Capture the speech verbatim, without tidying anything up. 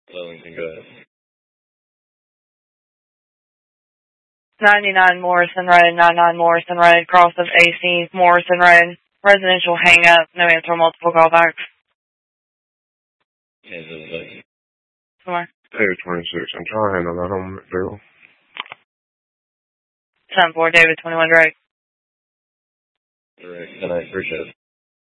Wellington, go ahead. ninety-nine Morrison Road, ninety-nine Morrison Road, cross of A C Morrison Road. Residential hang up, no answer, multiple callbacks. Kansas City. Somewhere. David twenty-six, I'm trying to handle that on McDougal. ten four, David twenty-one, Drake. Direct, and I appreciate it.